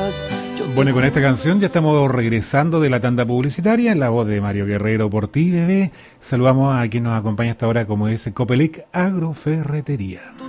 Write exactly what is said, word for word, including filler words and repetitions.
Bueno, y con esta canción ya estamos regresando de la tanda publicitaria, en la voz de Mario Guerrero, por ti, bebé. Saludamos a quien nos acompaña hasta ahora, como es Copelic Agroferretería.